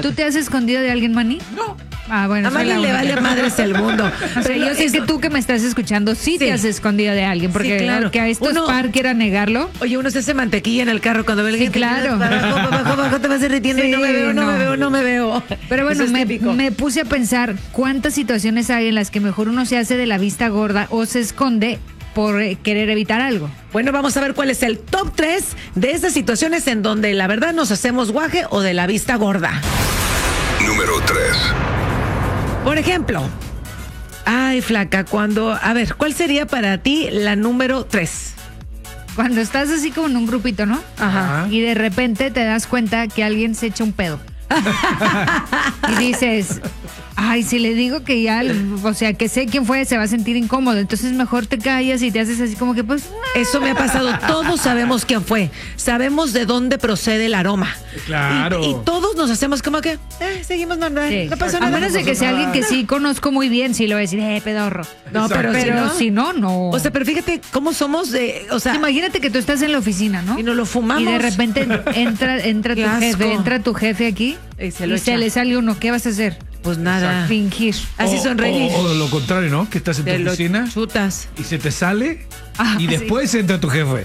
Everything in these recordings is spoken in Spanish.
¿Tú te has escondido de alguien, Manny? No. Ah, bueno. A Manny le vale madres el mundo. O sea, yo sé que tú que me estás escuchando sí te has escondido de alguien, porque Sí, claro. que a estos par quiera negarlo. Oye, uno se hace mantequilla en el carro cuando ve a alguien. Sí, claro. Abajo, te vas derritiendo y no me veo. Pero bueno, Eso es típico. me puse a pensar cuántas situaciones hay en las que mejor uno se hace de la vista gorda o se esconde por querer evitar algo. Bueno, vamos a ver cuál es el top 3 de esas situaciones en donde la verdad nos hacemos guaje o de la vista gorda. Número 3. Por ejemplo, ay, flaca, a ver, ¿cuál sería para ti la número 3? Cuando estás así como en un grupito, ¿no? Ajá. Y de repente te das cuenta que alguien se echa un pedo. Y dices, ay, si le digo que ya, o sea, que sé quién fue, se va a sentir incómodo. Entonces mejor te callas y te haces así como que pues... Eso me ha pasado. Todos sabemos quién fue. Sabemos de dónde procede el aroma. Claro. Y todos nos hacemos como que, seguimos normal. Sí. No pasó A nada. menos de que sea alguien que sí conozco muy bien, sí lo voy a decir, pedorro. No, pero si no, no. O sea, pero fíjate cómo somos de, o sea, imagínate que tú estás en la oficina, ¿no? y nos lo fumamos. Y de repente entra tu jefe aquí Y se le sale uno. ¿Qué vas a hacer? Pues nada. Fingir. Así sonreír. O lo contrario, ¿no? Que estás en tu Te lo oficina chutas. y se te sale Ah, y después entra tu jefe.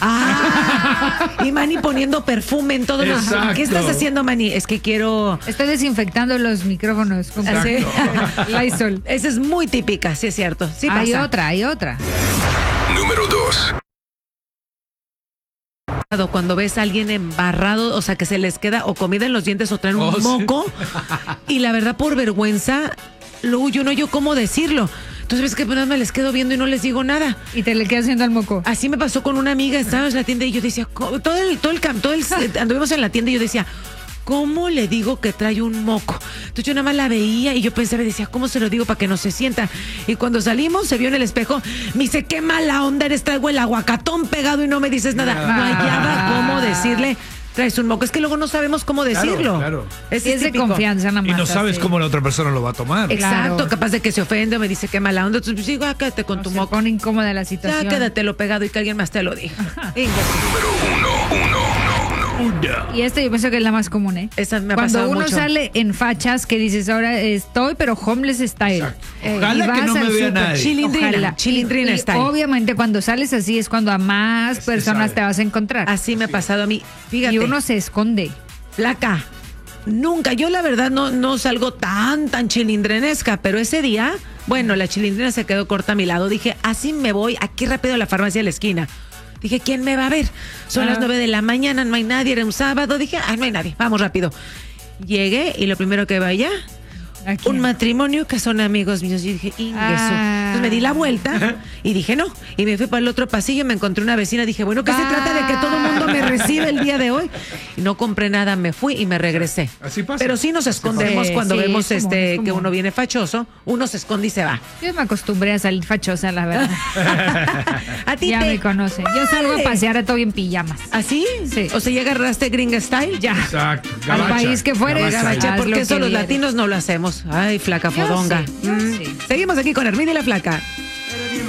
Y Manny poniendo perfume en todos los... Exacto. ¿Qué estás haciendo, Manny? Es que quiero... Estoy desinfectando los micrófonos con Así. Lysol. Esa es muy típica, sí es cierto. Sí Hay pasa. otra. Número 2. Cuando ves a alguien embarrado, o sea, que se les queda o comida en los dientes o traen un sí. moco, y la verdad por vergüenza lo huyo, no yo cómo decirlo. Entonces ves que pues, nada más me les quedo viendo y no les digo nada. Y te le quedas haciendo al moco. Así me pasó con una amiga, estábamos en la tienda y yo decía, anduvimos en la tienda y yo decía, ¿cómo le digo que trae un moco? Entonces yo nada más la veía y yo pensaba y decía, ¿cómo se lo digo para que no se sienta? Y cuando salimos, se vio en el espejo, me dice, qué mala onda eres, traigo el aguacatón pegado y no me dices nada. No hallaba cómo decirle, traes un moco. Es que luego no sabemos cómo decirlo. Claro. Es de típico. confianza nada más. Y no sabes así. cómo la otra persona lo va a tomar. Exacto, Claro. capaz de que se ofende o me dice qué mala onda. Entonces pues digo, quédate con tu Se moco. pone incómoda la Ya situación. quédatelo pegado y que alguien más te lo diga. Número 1. Y esta yo pienso que es la más común, ¿eh? Esa me ha Cuando pasado uno mucho. sale en fachas que dices, ahora estoy, pero homeless style. Exacto. Y Ojalá que vas no me al vea súper. nadie. Chilindrina, chilindrina Y style. obviamente cuando sales así es cuando a más personas sabe. te vas a encontrar. Así me ha pasado a mí. Fíjate. Y uno se esconde. Flaca, nunca, yo la verdad no salgo tan chilindrenesca, pero ese día, bueno, la chilindrina se quedó corta a mi lado. Dije, así me voy, aquí rápido a la farmacia de la esquina. Dije, ¿quién me va a ver? Son las 9 de la mañana, no hay nadie, era un sábado. Dije, no hay nadie, vamos rápido. Llegué y lo primero que vaya, Aquí. un matrimonio que son amigos míos. Y dije, ingreso. Entonces me di la vuelta y dije, no. Y me fui para el otro pasillo, me encontré una vecina. Dije, bueno, ¿qué se trata de que todo el mundo me reciba el día de hoy? Y no compré nada, me fui y me regresé. Así pasa. Pero sí nos escondemos pasa. cuando Sí, vemos es común, es que común. uno viene fachoso, uno se esconde y se va. Yo me acostumbré a salir fachosa, la verdad. A ti Ya te me conocen. Yo salgo a vale. pasear a todo en pijamas. ¿Así? Sí. O sea, ya agarraste gringa style. Ya. Exacto. Al Gabacha, país que fueres, gabacha. Gabacha, haz porque lo eso que los vieres. latinos no lo hacemos. Ay, flaca Yo fodonga. sí, yo sí. Seguimos aquí con Hermínia y la Flaca.